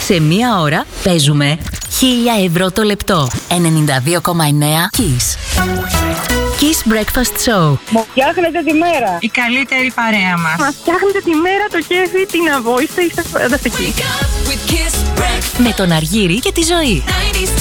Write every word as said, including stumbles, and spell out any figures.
Σε μία ώρα παίζουμε χίλια ευρώ το λεπτό. ενενήντα δύο κόμμα εννέα Kiss. Kiss Breakfast Show. Μου φτιάχνετε τη μέρα. Η καλύτερη παρέα μας. Μας φτιάχνετε τη μέρα, το κέφι, την αβόηστε, είστε φανταστικοί. Με τον Αργύρη και τη Ζωή.